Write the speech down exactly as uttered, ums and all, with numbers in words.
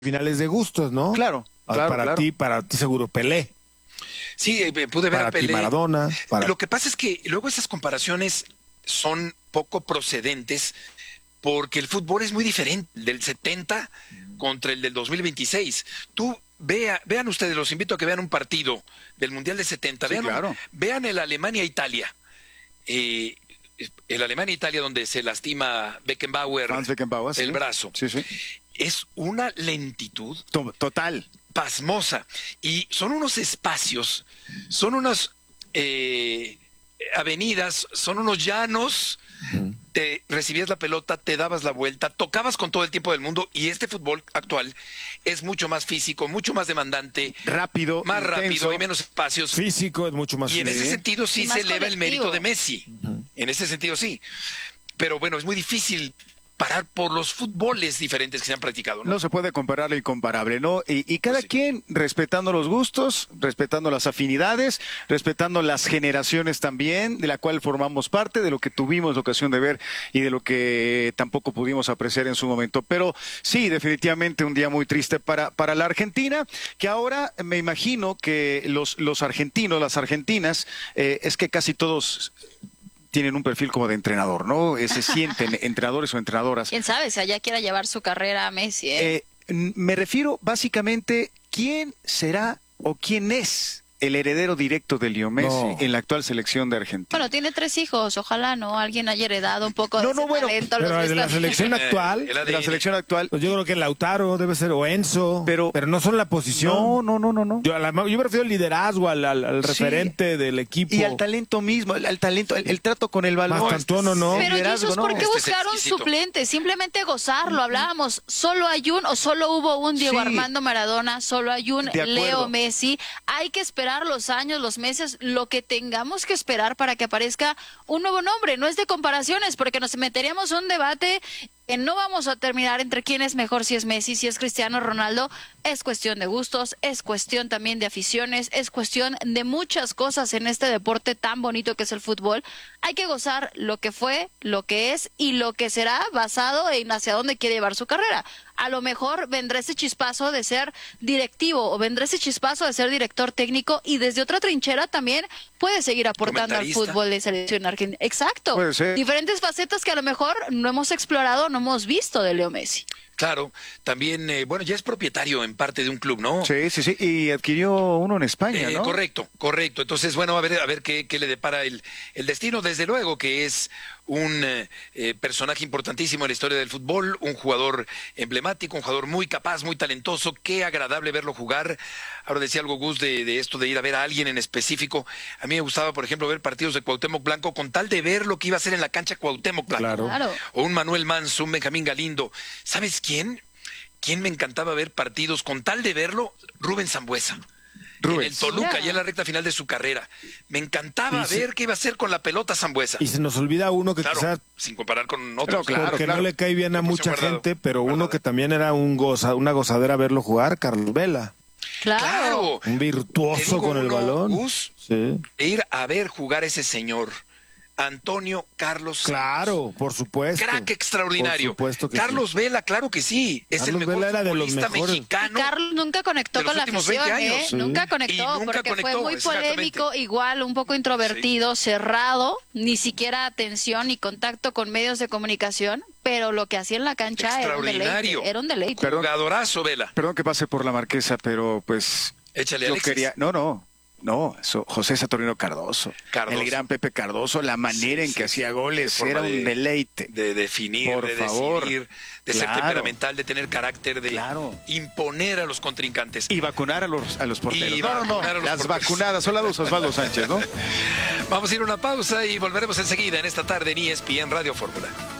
finales de gustos, ¿no? Claro, claro, Para claro. ti, para ti seguro Pelé. Sí, eh, pude ver Para a ti Pelé. Maradona. Para... Lo que pasa es que luego esas comparaciones son poco procedentes porque el fútbol es muy diferente del setenta contra el del dos mil veintiséis. Tú vea, vean ustedes, los invito a que vean un partido del Mundial de setenta. Sí, vean, claro. vean el Alemania-Italia. Eh, el Alemania-Italia donde se lastima Beckenbauer, Franz Beckenbauer, el sí. brazo. Sí, sí. Es una lentitud To- Total. pasmosa. Y son unos espacios, son unas eh, avenidas, son unos llanos. Uh-huh. Te recibías la pelota, te dabas la vuelta, tocabas con todo el tiempo del mundo, y este fútbol actual es mucho más físico, mucho más demandante, rápido, más intenso. rápido, hay menos espacios. Físico es mucho más Y en físico. ese sentido sí se eleva el mérito de Messi. Uh-huh. En ese sentido sí. Pero bueno, es muy difícil parar por los fútboles diferentes que se han practicado, ¿no? No se puede comparar lo incomparable, ¿no? Y, y cada Pues sí. quien respetando los gustos, respetando las afinidades, respetando las generaciones también, de la cual formamos parte, de lo que tuvimos la ocasión de ver y de lo que tampoco pudimos apreciar en su momento. Pero sí, definitivamente un día muy triste para, para la Argentina, que ahora me imagino que los, los argentinos, las argentinas, eh, es que casi todos tienen un perfil como de entrenador, ¿no? Eh, se sienten entrenadores o entrenadoras. ¿Quién sabe si allá quiera llevar su carrera a Messi? ¿eh? Eh, me refiero básicamente, ¿quién será o quién es el heredero directo de Leo Messi No. en la actual selección de Argentina? Bueno, tiene tres hijos, ojalá no alguien haya heredado un poco de No, ese no, bueno, talento. a Pero los de la estados. selección actual, El A D N. De la selección actual. pues yo creo que Lautaro debe ser, o Enzo, Pero- pero, no son la posición. No, no, no, no, no. Yo, a la- yo me refiero al liderazgo, al, al, al Sí. referente del equipo. Y al talento mismo, al, al talento, el, el trato con el balón. Más tantono, ¿no? Pero Liderazgo, Jesús, ¿por ¿no? qué Este es buscar un exquisito. suplente? Simplemente gozarlo. Hablábamos, solo hay un, o solo hubo un Diego Sí. Armando Maradona, solo hay un De acuerdo. Leo Messi. Hay que esperar los años, los meses, lo que tengamos que esperar para que aparezca un nuevo nombre. No es de comparaciones, porque nos meteríamos en un debate que no vamos a terminar entre quién es mejor, si es Messi, si es Cristiano Ronaldo. Es cuestión de gustos, es cuestión también de aficiones, es cuestión de muchas cosas en este deporte tan bonito que es el fútbol. Hay que gozar lo que fue, lo que es y lo que será, basado en hacia dónde quiere llevar su carrera. A lo mejor vendrá ese chispazo de ser directivo o vendrá ese chispazo de ser director técnico, y desde otra trinchera también puede seguir aportando al Comentarista. fútbol de selección argentina. Exacto. Puede ser. Diferentes facetas que a lo mejor no hemos explorado, no hemos visto de Leo Messi. Claro, también, eh, bueno, ya es propietario en parte de un club, ¿no? Sí, sí, sí. Y adquirió uno en España, Eh, ¿no? Correcto, correcto. Entonces, bueno, a ver, a ver qué, qué le depara el, el destino. Desde luego que es un eh, eh, personaje importantísimo en la historia del fútbol, un jugador emblemático, un jugador muy capaz, muy talentoso. Qué agradable verlo jugar. Ahora decía algo, Gus, de, de esto de ir a ver a alguien en específico. A mí me gustaba, por ejemplo, ver partidos de Cuauhtémoc Blanco con tal de ver lo que iba a hacer en la cancha Cuauhtémoc Blanco. Claro. Claro. O un Manuel Manso, un Benjamín Galindo. ¿Sabes quién? ¿Quién me encantaba ver partidos con tal de verlo? Rubén Sambueza. Rubén. En el Toluca, Sí. ya en la recta final de su carrera. Me encantaba Y sí. ver qué iba a hacer con la pelota Sambueza. Y se nos olvida uno que Claro, quizás, sin comparar con otros. Claro, porque claro. no le cae bien a Proporción mucha guardado. gente, pero uno Guardada. que también era un goza, una gozadera verlo jugar, Carlos Vela. Claro. Claro. Un Te virtuoso digo con el uno, balón. Gus, Sí. ir a ver jugar a ese señor, Antonio Carlos Santos. Claro, por supuesto. Crack extraordinario. Por supuesto que Carlos sí. Vela, claro que sí. Es Carlos el mejor Vela era de los futbolista mejores. mexicano. Carlos nunca conectó de los con la últimos afición, veinte ¿eh? años. Sí. Nunca Y conectó, nunca porque conectó, fue muy exactamente. polémico, igual, un poco introvertido, cerrado, ni siquiera atención ni contacto con medios de comunicación, pero lo que hacía en la cancha era un Extraordinario. deleite. Era un deleite. Perdón. Jugadorazo, Vela. Perdón que pase por la marquesa, pero pues Échale, yo Alexis. quería... No, no. No, eso, José Saturnino Cardoso, Cardoso. el gran Pepe Cardoso, la manera Sí, en que sí, hacía sí. goles, De forma era un de- deleite. De definir, Por de favor. decidir, de ser Claro. temperamental, de tener carácter, de Claro. imponer a los contrincantes. Y vacunar a los, a los porteros. Y no, no, no, vacunar a los las porteros. vacunadas, son las dos Osvaldo Sánchez, ¿no? Vamos a ir a una pausa y volveremos enseguida en esta tarde en E S P N Radio Fórmula.